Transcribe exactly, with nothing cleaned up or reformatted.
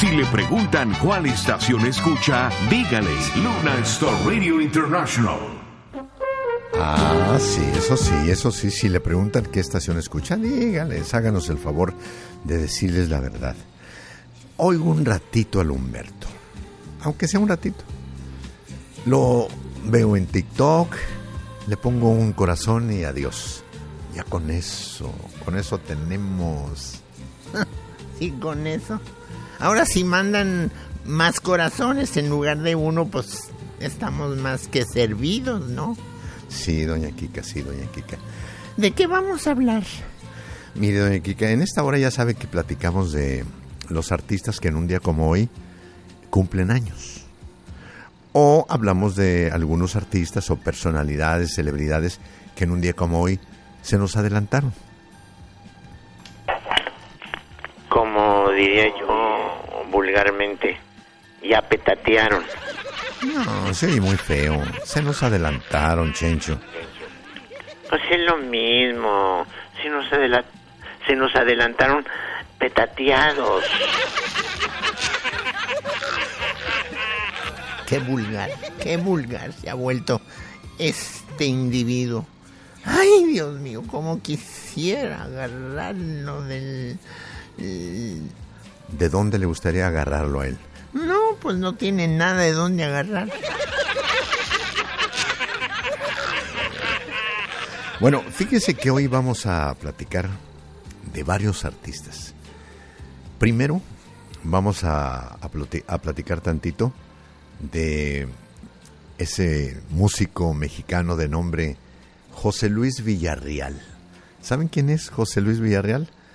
Si le preguntan cuál estación escucha, dígales Luna Star Radio International. Ah, sí, eso sí, eso sí. Si le preguntan qué estación escuchan, díganles, háganos el favor de decirles la verdad. Oigo un ratito al Humberto, aunque sea un ratito. Lo veo en TikTok, le pongo un corazón y adiós. Ya con eso, con eso tenemos... Sí, con eso. Ahora si mandan más corazones en lugar de uno, pues estamos más que servidos, ¿no? Sí, doña Kika, sí, doña Kika. ¿De qué vamos a hablar? Mire, doña Kika, en esta hora ya sabe que platicamos de los artistas que en un día como hoy cumplen años. O hablamos de algunos artistas o personalidades, celebridades que en un día como hoy se nos adelantaron. Como diría yo vulgarmente, ya petatearon. No, sí, muy feo. Se nos adelantaron, Chencho. Pues es lo mismo. Se nos, adela- se nos adelantaron petateados. Qué vulgar, qué vulgar se ha vuelto este individuo. Ay, Dios mío, cómo quisiera agarrarlo del... ¿De dónde le gustaría agarrarlo a él? No, pues no tiene nada de dónde agarrar. Bueno, fíjese que hoy vamos a platicar de varios artistas. Primero, vamos a, a, plati- a platicar tantito de ese músico mexicano de nombre José Luis Villarreal. ¿Saben quién es José Luis Villarreal?